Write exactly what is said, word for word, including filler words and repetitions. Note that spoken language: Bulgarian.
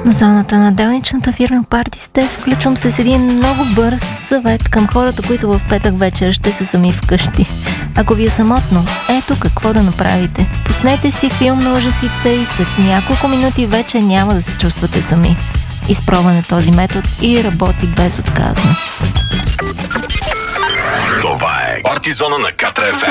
В зоната на делничната фирма Парти сте включвам се с един много бърз съвет към хората, които в петък вечер ще са сами вкъщи. Ако ви е самотно, ето какво да направите. Пуснете си филм на ужасите и след няколко минути вече няма да се чувствате сами. Изпробване този метод и работи безотказно. Това е Парти зона на Катра еф ем.